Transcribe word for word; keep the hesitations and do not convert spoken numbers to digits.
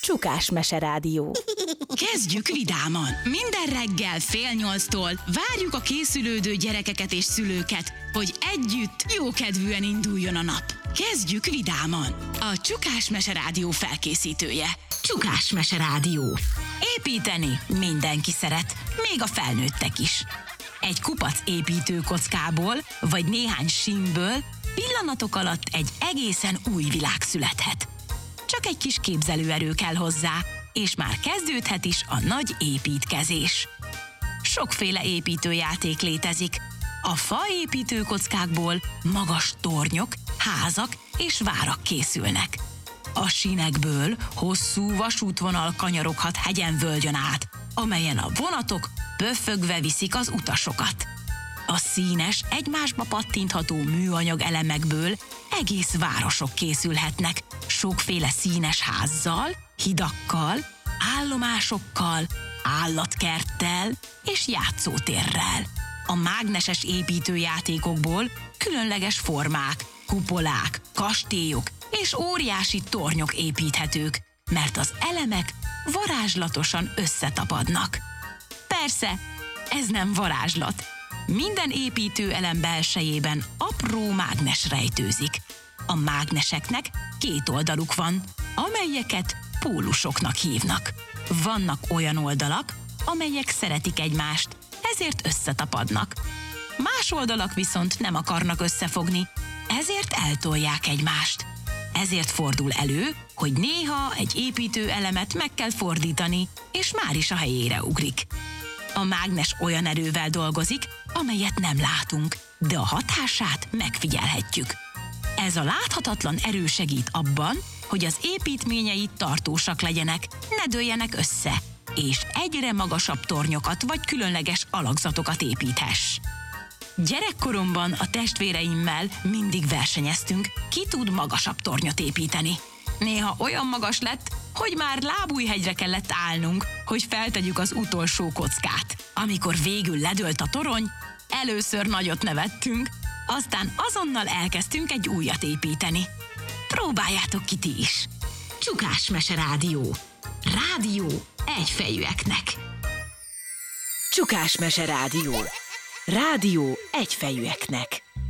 Csukás Mese Rádió. Kezdjük vidáman! Minden reggel fél nyolctól várjuk a készülődő gyerekeket és szülőket, hogy együtt jókedvűen induljon a nap. Kezdjük vidáman! A Csukás Mese Rádió felkészítője. Csukás Mese Rádió. Építeni mindenki szeret, még a felnőttek is. Egy kupac építőkockából, vagy néhány sínből pillanatok alatt egy egészen új világ születhet. Csak egy kis képzelőerő kell hozzá, és már kezdődhet is a nagy építkezés. Sokféle építőjáték létezik. A faépítőkockákból magas tornyok, házak és várak készülnek. A sínekből hosszú vasútvonal kanyaroghat hegyen-völgyön át, amelyen a vonatok pöffögve viszik az utasokat. A színes, egymásba pattintható műanyag elemekből egész városok készülhetnek, sokféle színes házzal, hidakkal, állomásokkal, állatkerttel és játszótérrel. A mágneses építőjátékokból különleges formák, kupolák, kastélyok és óriási tornyok építhetők, mert az elemek varázslatosan összetapadnak. Persze, ez nem varázslat. Minden építőelem belsejében apró mágnes rejtőzik. A mágneseknek két oldaluk van, amelyeket pólusoknak hívnak. Vannak olyan oldalak, amelyek szeretik egymást, ezért összetapadnak. Más oldalak viszont nem akarnak összefogni, ezért eltolják egymást. Ezért fordul elő, hogy néha egy építőelemet meg kell fordítani, és már is a helyére ugrik. A mágnes olyan erővel dolgozik, amelyet nem látunk, de a hatását megfigyelhetjük. Ez a láthatatlan erő segít abban, hogy az építményei tartósak legyenek, ne dőljenek össze, és egyre magasabb tornyokat vagy különleges alakzatokat építhess. Gyerekkoromban a testvéreimmel mindig versenyeztünk, ki tud magasabb tornyot építeni. Néha olyan magas lett, hogy már lábújhegyre kellett állnunk, hogy feltegyük az utolsó kockát. Amikor végül ledőlt a torony, először nagyot nevettünk, aztán azonnal elkezdtünk egy újat építeni. Próbáljátok ki ti is! Csukás Mese Rádió. Rádió egyfejűeknek. Csukás Mese Rádió. Rádió egyfejűeknek.